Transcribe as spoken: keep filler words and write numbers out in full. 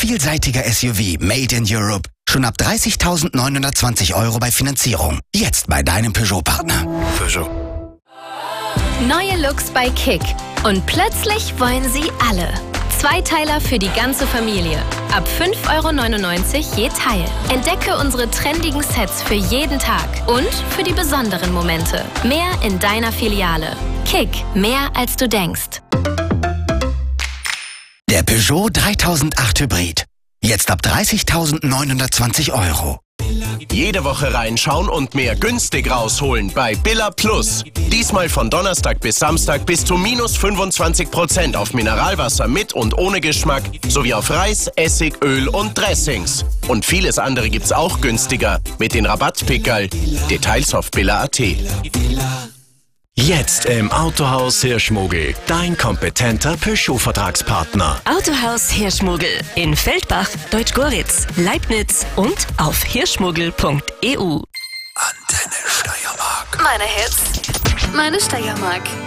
vielseitiger S U V made in Europe. Schon ab dreißigtausendneunhundertzwanzig Euro bei Finanzierung. Jetzt bei deinem Peugeot-Partner. Peugeot. Neue Looks bei Kick. Und plötzlich wollen sie alle. Zweiteiler für die ganze Familie. Ab fünf Euro neunundneunzig je Teil. Entdecke unsere trendigen Sets für jeden Tag. Und für die besonderen Momente. Mehr in deiner Filiale. Kick. Mehr als du denkst. Der Peugeot dreitausendacht Hybrid. Jetzt ab dreißigtausendneunhundertzwanzig Euro. Jede Woche reinschauen und mehr günstig rausholen bei Billa Plus. Diesmal von Donnerstag bis Samstag bis zu minus fünfundzwanzig Prozent auf Mineralwasser mit und ohne Geschmack sowie auf Reis, Essig, Öl und Dressings. Und vieles andere gibt's auch günstiger mit den Rabattpickerl. Details auf billa punkt at. Jetzt im Autohaus Hirschmuggel, dein kompetenter Peugeot-Vertragspartner. Autohaus Hirschmuggel in Feldbach, Deutschgoritz, Leibniz und auf hirschmuggel punkt e u. Antenne Steiermark. Meine Hits. Meine Steiermark.